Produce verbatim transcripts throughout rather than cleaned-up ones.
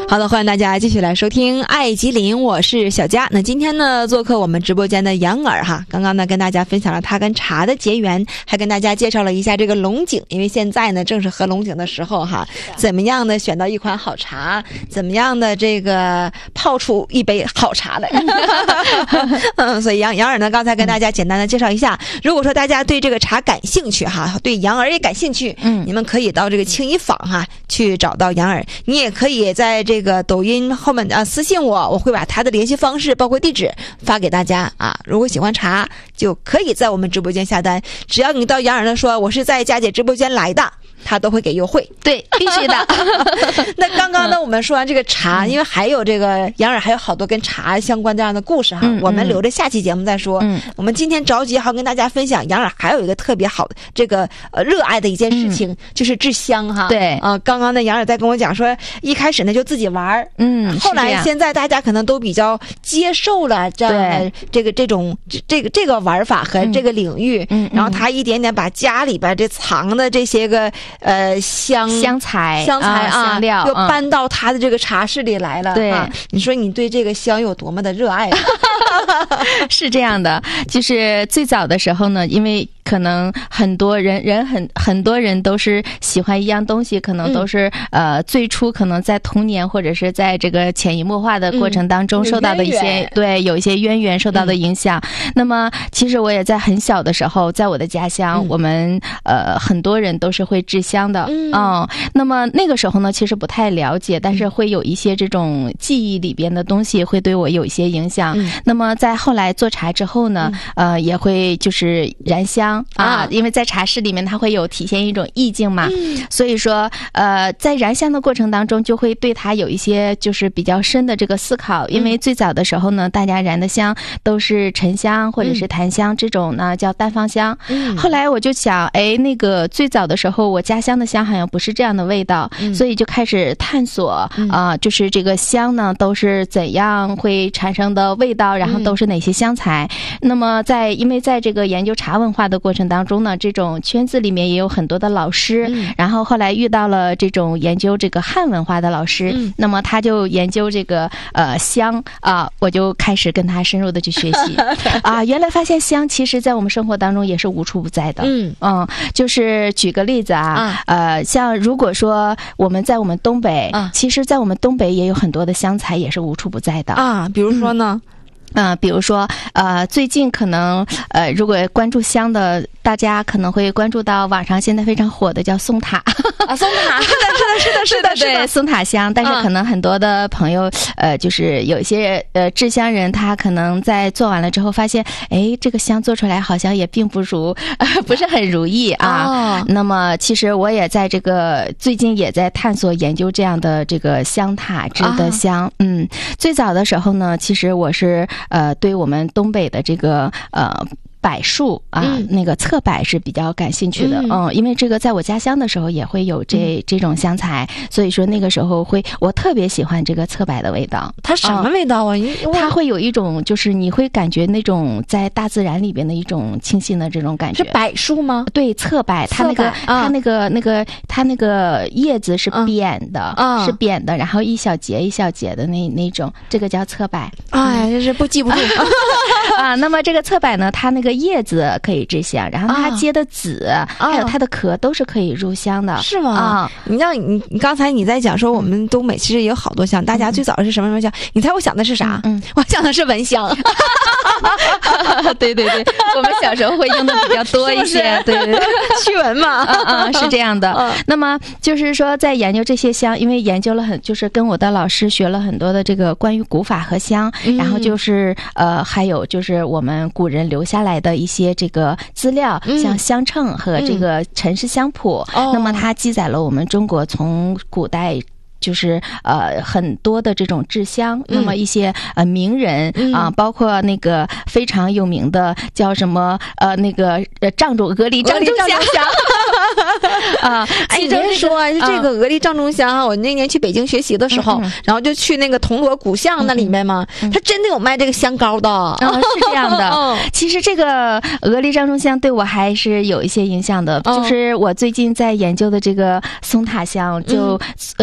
好的，欢迎大家继续来收听爱吉林，我是小佳。那今天呢，做客我们直播间的杨儿哈，刚刚呢跟大家分享了他跟茶的结缘，还跟大家介绍了一下这个龙井，因为现在呢正是喝龙井的时候哈，怎么样的选到一款好茶，怎么样的这个泡出一杯好茶来。嗯，所以杨杨儿呢刚才跟大家简单的介绍一下，如果说大家对这个茶感兴趣哈，对杨儿也感兴趣，嗯，你们可以到这个青衣坊哈去找到杨儿，你也可以在这个抖音后面啊私信我，我会把他的联系方式包括地址发给大家啊。如果喜欢茶，就可以在我们直播间下单，只要你到杨儿那说我是在佳姐直播间来的，他都会给优惠。 对，必须的。 那刚刚呢，我们说完这个茶，嗯、因为还有这个杨儿还有好多跟茶相关这样的故事哈，嗯、我们留着下期节目再说。嗯、我们今天着急好跟大家分享，杨儿还有一个特别好的这个呃热爱的一件事情，嗯、就是制香哈。 对啊、呃，刚刚呢杨儿在跟我讲说，一开始呢就自己玩，嗯，后来现在大家可能都比较接受了这样的这个这种这个这个玩法和这个领域，嗯、然后他一点点把家里边这藏的这些个呃香香材香材啊、 香料又搬到他的这个茶室里来了。对、啊，你说你对这个香有多么的热爱？ 是这样的，就是最早的时候呢，因为可能很多人人很很多人都是喜欢一样东西，可能都是、嗯、呃最初可能在童年或者是在这个潜移默化的过程当中受到的一些、嗯、对有一些渊源受到的影响、嗯、那么其实我也在很小的时候，在我的家乡、嗯、我们呃很多人都是会制香的，嗯、嗯，那么那个时候呢其实不太了解，但是会有一些这种记忆里边的东西会对我有一些影响、嗯、那么在后来做茶之后呢、嗯、呃也会就是燃香啊，因为在茶室里面它会有体现一种意境嘛、嗯、所以说呃在燃香的过程当中就会对它有一些就是比较深的这个思考，因为最早的时候呢大家燃的香都是沉香或者是檀香、嗯、这种呢叫单芳香、嗯、后来我就想哎那个最早的时候我家乡的香好像不是这样的味道、嗯、所以就开始探索啊、嗯呃，就是这个香呢都是怎样会产生的味道，然后都是哪些香材、嗯、那么在因为在这个研究茶文化的过程当中呢，这种圈子里面也有很多的老师、嗯、然后后来遇到了这种研究这个汉文化的老师、嗯、那么他就研究这个呃香啊，我就开始跟他深入的去学习啊，原来发现香其实在我们生活当中也是无处不在的。嗯嗯，就是举个例子啊，啊呃像如果说我们在我们东北、啊、其实在我们东北也有很多的香材也是无处不在的啊，比如说呢、嗯嗯、呃，比如说，呃，最近可能，呃，如果关注香的，大家可能会关注到网上现在非常火的叫松塔啊，松塔，是的，是的，是的，是的，是的， 对，松塔香。但是可能很多的朋友，嗯、呃，就是有一些呃制香人，他可能在做完了之后发现，哎，这个香做出来好像也并不如，呃、不是很如意啊。哦、那么，其实我也在这个最近也在探索研究这样的这个香塔制的香。啊、嗯，最早的时候呢，其实我是。呃，对我们东北的这个呃柏树啊、嗯，那个侧柏是比较感兴趣的，嗯，嗯因为这个在我家乡的时候也会有这、嗯、这种香材，所以说那个时候会，我特别喜欢这个侧柏的味道。 它什么味道啊？嗯、 它会有一种，就是你会感觉那种在大自然里边的一种清新的这种感觉。 是柏树吗？ 对，侧柏，它那个，它那个，那个，它那个叶子是扁的，嗯、是扁的，然后一小节一小节的那那种，这个叫侧柏。 哎，这是不记不住啊。那么这个侧柏呢，它那个叶子可以制香，然后它结的籽、啊、还有它的壳都是可以入香的。 是吗？啊，你让你你刚才你在讲说我们东北其实也有好多香，大家最早是什么什么香？你猜我想的是啥？嗯，我想的是蚊香。 对对对，我们小时候会用的比较多一些，是是对对对， 驱蚊嘛。 嗯嗯，是这样的。嗯、那么就是说，在研究这些香，因为研究了很，就是跟我的老师学了很多的这个关于古法和香，嗯、然后就是呃，还有就是我们古人留下来的一些这个资料，嗯、像香称和这个陈氏香谱，嗯、那么它记载了我们中国从古代。就是呃很多的这种制香，嗯、那么一些呃名人啊、嗯，包括那个非常有名的叫什么呃那个呃丈中鹅梨丈中香啊， 哎，你真说啊，这个鹅梨丈中香，我那年去北京学习的时候，嗯、然后就去那个铜锣古巷那里面嘛，嗯、它真的有卖这个香膏的， 啊、哦，是这样的。哦、其实这个鹅梨丈中香对我还是有一些影响的，哦、就是我最近在研究的这个松塔香，就、嗯、呃。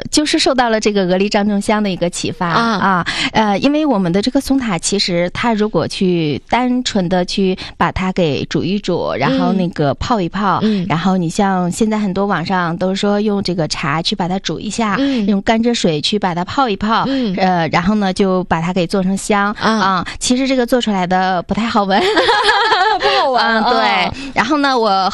就是受到了这个鹅梨张仲香的一个启发啊啊，呃，因为我们的这个松塔其实它如果去单纯的去把它给煮一煮，然后那个泡一泡， 嗯， 然后你像现在很多网上都是说用这个茶去把它煮一下， 嗯， 用甘蔗水去把它泡一泡， 嗯， 呃，然后呢就把它给做成香啊、啊其实这个做出来的不太好闻， 不好闻， 嗯，对，然后呢我。